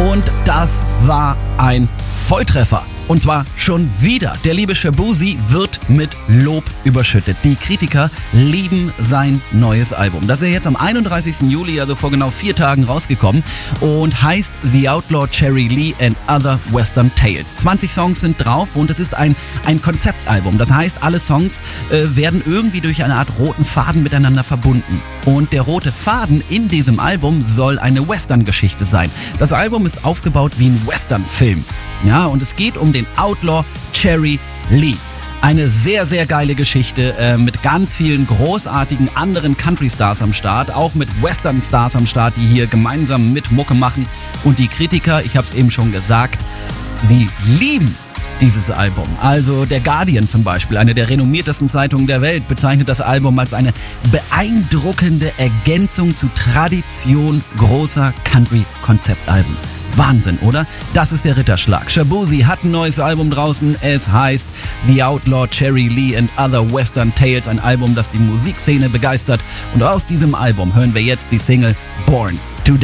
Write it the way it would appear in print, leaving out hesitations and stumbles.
Und das war ein Volltreffer. Und zwar schon wieder. Der liebe Shaboozey wird mit Lob überschüttet. Die Kritiker lieben sein neues Album. Das ist ja jetzt am 31. Juli, also vor genau 4 Tagen rausgekommen und heißt The Outlaw Cherry Lee and Other Western Tales. 20 Songs sind drauf und es ist ein Konzeptalbum. Das heißt, alle Songs werden irgendwie durch eine Art roten Faden miteinander verbunden. Und der rote Faden in diesem Album soll eine Western-Geschichte sein. Das Album ist aufgebaut wie ein Western-Film. Ja, und es geht um den Outlaw Cherry Lee. Eine sehr, sehr geile Geschichte mit ganz vielen großartigen anderen Country-Stars am Start, auch mit Western-Stars am Start, die hier gemeinsam mit Mucke machen. Und die Kritiker, ich habe es eben schon gesagt, die lieben dieses Album. Also der Guardian zum Beispiel, eine der renommiertesten Zeitungen der Welt, bezeichnet das Album als eine beeindruckende Ergänzung zu Tradition großer Country-Konzeptalben. Wahnsinn, oder? Das ist der Ritterschlag. Shaboozey hat ein neues Album draußen. Es heißt The Outlaw Cherry Lee and Other Western Tales. Ein Album, das die Musikszene begeistert. Und aus diesem Album hören wir jetzt die Single Born